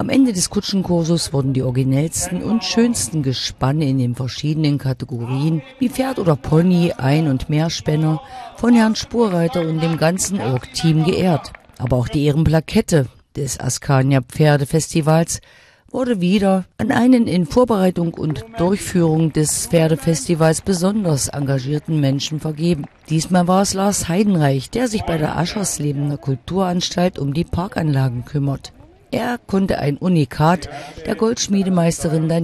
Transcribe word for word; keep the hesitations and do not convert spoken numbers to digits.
Am Ende des Kutschenkurses wurden die originellsten und schönsten Gespanne in den verschiedenen Kategorien wie Pferd oder Pony, Ein- und Mehrspänner von Herrn Spurreiter und dem ganzen Org-Team geehrt. Aber auch die Ehrenplakette des Askania Pferdefestivals wurde wieder an einen in Vorbereitung und Durchführung des Pferdefestivals besonders engagierten Menschen vergeben. Diesmal war es Lars Heidenreich, der sich bei der Ascherslebener Kulturanstalt um die Parkanlagen kümmert. Er konnte ein Unikat der Goldschmiedemeisterin